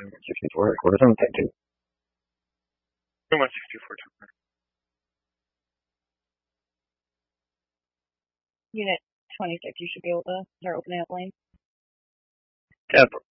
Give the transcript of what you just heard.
64 quarter 7, type 2. 164 tower. Unit 26, you should be able to start opening up lanes. Tab